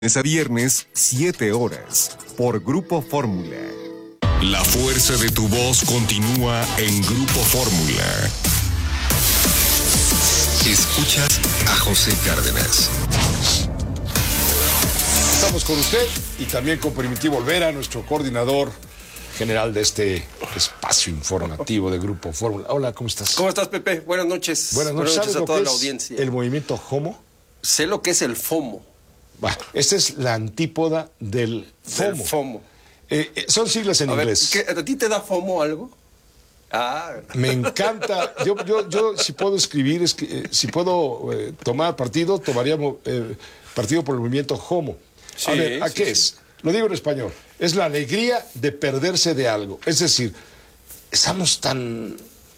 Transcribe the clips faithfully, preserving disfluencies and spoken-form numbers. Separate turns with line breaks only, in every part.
Es a viernes, siete horas, por Grupo Fórmula. La fuerza de tu voz continúa en Grupo Fórmula. Escuchas a José Cárdenas.
Estamos con usted y también con Primitivo Olvera, nuestro coordinador general de este espacio informativo de Grupo Fórmula. Hola, ¿cómo estás?
¿Cómo estás, Pepe? Buenas noches.
Buenas noches.
Buenas noches a toda la
es
audiencia.
El movimiento HOMO.
Sé lo que es el FOMO.
Bueno, esta es la antípoda del FOMO.
Del FOMO.
Eh, eh, son siglas en
a
inglés.
Ver, ¿qué, ¿A ti te da FOMO algo? Ah,
Me encanta. Yo, yo, yo si puedo escribir, es que, eh, si puedo eh, tomar partido, tomaría eh, partido por el movimiento HOMO.
Sí,
a ver, ¿a
sí,
qué
sí.
es? Lo digo en español. Es la alegría de perderse de algo. Es decir, estamos tan,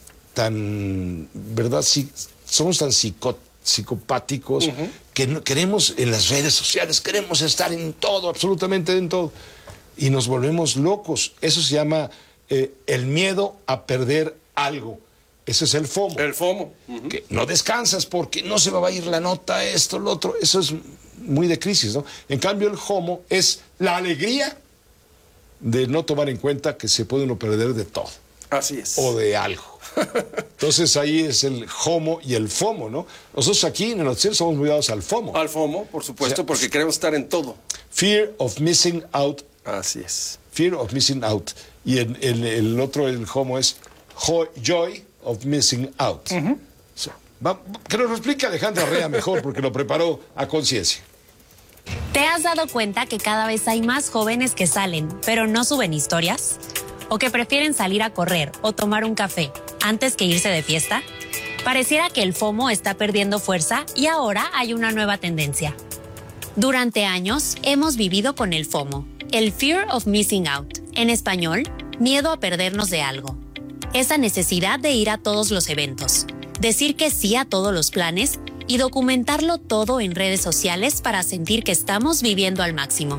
tan, ¿verdad? Sí, somos tan psicó, psicopáticos uh-huh. que no, queremos en las redes sociales, queremos estar en todo, absolutamente en todo. Y nos volvemos locos. Eso se llama eh, el miedo a perder algo. Ese es el FOMO.
El FOMO. Uh-huh.
Que no descansas porque no se va a ir la nota, esto, lo otro. Eso es muy de crisis, ¿no? En cambio, el HOMO es la alegría de no tomar en cuenta que se puede uno perder de todo.
Así es.
O de algo. Entonces ahí es el HOMO y el FOMO, ¿no? Nosotros aquí en el noticiero somos muy dados al FOMO.
Al FOMO, por supuesto, o sea, porque queremos estar en todo.
Fear of missing out.
Así es.
Fear of missing out. Y el, el, el otro, el HOMO, es joy of missing out. Uh-huh. So, va, que nos lo explique Alejandra Rea mejor, porque lo preparó a conciencia.
¿Te has dado cuenta que cada vez hay más jóvenes que salen, pero no suben historias? ¿O que prefieren salir a correr o tomar un café antes que irse de fiesta? Pareciera que el FOMO está perdiendo fuerza y ahora hay una nueva tendencia. Durante años hemos vivido con el FOMO, el Fear of Missing Out, en español, miedo a perdernos de algo. Esa necesidad de ir a todos los eventos, decir que sí a todos los planes y documentarlo todo en redes sociales para sentir que estamos viviendo al máximo.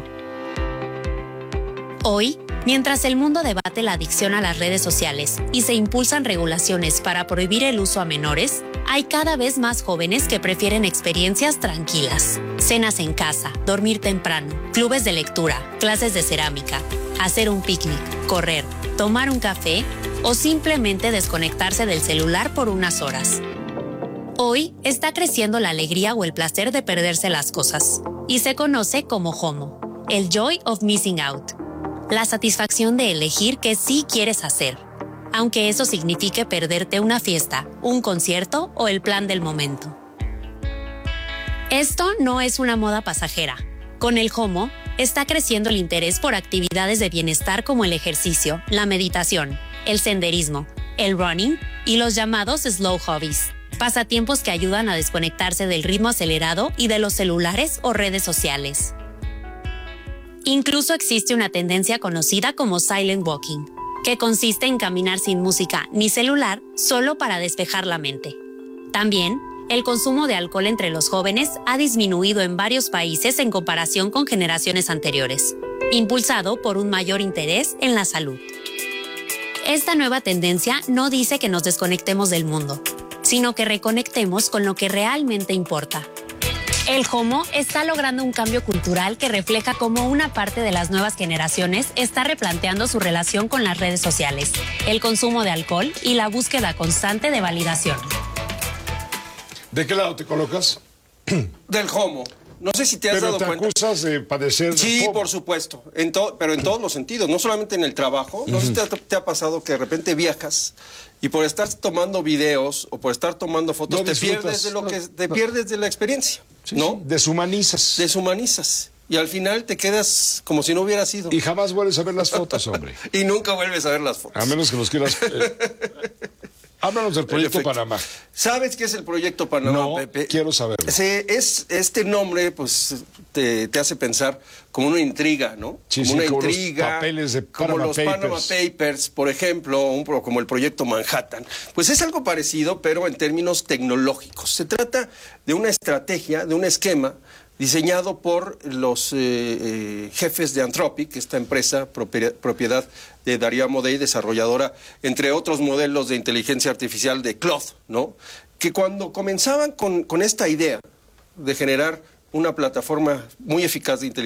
Hoy, mientras el mundo debate la adicción a las redes sociales y se impulsan regulaciones para prohibir el uso a menores, hay cada vez más jóvenes que prefieren experiencias tranquilas. Cenas en casa, dormir temprano, clubes de lectura, clases de cerámica, hacer un picnic, correr, tomar un café o simplemente desconectarse del celular por unas horas. Hoy está creciendo la alegría o el placer de perderse las cosas y se conoce como HOMO, el Joy of Missing Out. La satisfacción de elegir qué sí quieres hacer, aunque eso signifique perderte una fiesta, un concierto o el plan del momento. Esto no es una moda pasajera. Con el HOMO está creciendo el interés por actividades de bienestar como el ejercicio, la meditación, el senderismo, el running y los llamados slow hobbies, pasatiempos que ayudan a desconectarse del ritmo acelerado y de los celulares o redes sociales. Incluso existe una tendencia conocida como silent walking, que consiste en caminar sin música ni celular solo para despejar la mente. También, el consumo de alcohol entre los jóvenes ha disminuido en varios países en comparación con generaciones anteriores, impulsado por un mayor interés en la salud. Esta nueva tendencia no dice que nos desconectemos del mundo, sino que reconectemos con lo que realmente importa. El HOMO está logrando un cambio cultural que refleja cómo una parte de las nuevas generaciones está replanteando su relación con las redes sociales, el consumo de alcohol y la búsqueda constante de validación.
¿De qué lado te colocas?
Del HOMO. No sé si te has
Pero
dado
te
cuenta.
acusas de padecer
Sí,
FOMO.
por supuesto, en to- pero en todos los sentidos, no solamente en el trabajo. No sé si te ha, te ha pasado que de repente viajas y por estar tomando videos o por estar tomando fotos
No
te
disfrutas.
pierdes de lo que
No,
te
no.
pierdes de la experiencia,
Sí,
¿no?
sí, deshumanizas.
Deshumanizas y al final te quedas como si no hubiera sido.
Y jamás vuelves a ver las fotos, hombre.
Y nunca vuelves a ver las fotos.
A menos que nos quieras... Eh, háblanos del proyecto
Perfecto.
Panamá.
¿Sabes qué es el proyecto Panamá,
No,
Pepe?
quiero saberlo.
Se, es, este nombre, pues, te, te hace pensar como una intriga, ¿no?
Sí,
como
sí,
una
como los
intriga.
papeles de
como
Panama
los
Papers.
Panama Papers, por ejemplo, un, pro- como el proyecto Manhattan. Pues es algo parecido, pero en términos tecnológicos. Se trata de una estrategia, de un esquema diseñado por los eh, eh, jefes de Anthropic, esta empresa propiedad, propiedad de Darío Amodei, desarrolladora, entre otros modelos de inteligencia artificial de Claude, ¿no? Que cuando comenzaban con, con esta idea de generar una plataforma muy eficaz de inteligencia